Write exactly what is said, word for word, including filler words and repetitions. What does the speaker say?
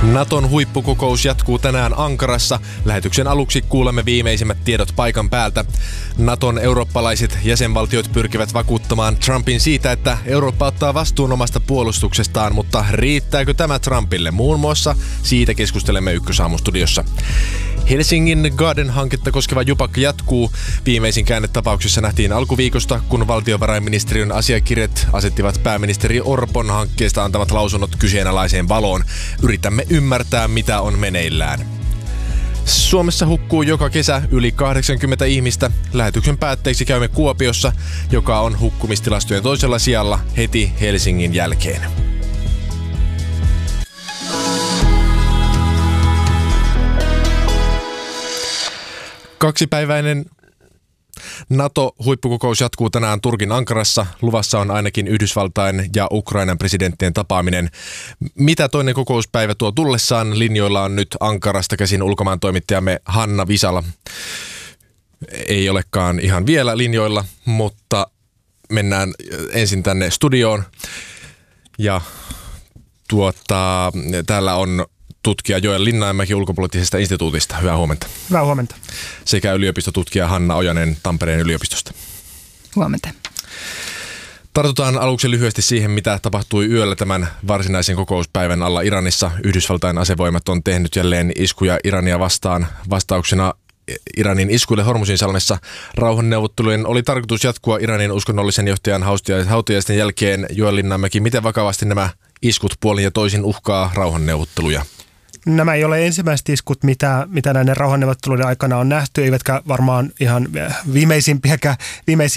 Naton huippukokous jatkuu tänään Ankarassa. Lähetyksen aluksi kuulemme viimeisimmät tiedot paikan päältä. Naton eurooppalaiset jäsenvaltiot pyrkivät vakuuttamaan Trumpin siitä, että Eurooppa ottaa vastuun omasta puolustuksestaan, mutta riittääkö tämä Trumpille? Muun muassa siitä keskustelemme Ykkösaamustudiossa. Helsingin Garden-hanketta koskeva jupakka jatkuu. Viimeisin käännetapauksessa nähtiin alkuviikosta, kun valtiovarainministeriön asiakirjat asettivat pääministeri Orpon hankkeesta antavat lausunnot kyseenalaiseen valoon. Yritämme ymmärtää, mitä on meneillään. Suomessa hukkuu joka kesä yli kahdeksankymmentä ihmistä. Lähetyksen päätteeksi käymme Kuopiossa, joka on hukkumistilastojen toisella sijalla heti Helsingin jälkeen. Kaksipäiväinen NATO-huippukokous jatkuu tänään Turkin Ankarassa. Luvassa on ainakin Yhdysvaltain ja Ukrainan presidenttien tapaaminen. Mitä toinen kokouspäivä tuo tullessaan? Linjoilla on nyt Ankarasta käsin ulkomaan toimittajamme Hanna Visala. Ei olekaan ihan vielä linjoilla, mutta mennään ensin tänne studioon. Ja tuota, täällä on tutkija Joel Linnainmäki ulkopoliittisesta instituutista. Hyvää huomenta. Hyvää huomenta. Sekä yliopistotutkija Hanna Ojanen Tampereen yliopistosta. Huomenta. Tartutaan aluksi lyhyesti siihen, mitä tapahtui yöllä tämän varsinaisen kokouspäivän alla Iranissa. Yhdysvaltain asevoimat on tehnyt jälleen iskuja Irania vastaan. Vastauksena Iranin iskuille Hormuzin salmessa rauhanneuvottelujen oli tarkoitus jatkua Iranin uskonnollisen johtajan hautajaisten jälkeen. Joel Linnainmäki, miten vakavasti nämä iskut puolin ja toisin uhkaa rauhanneuvotteluja? Nämä ei ole ensimmäiset iskut, mitä, mitä näiden rauhanneuvotteluiden aikana on nähty, eivätkä varmaan ihan viimeisimpiäkään, viimeisimpiä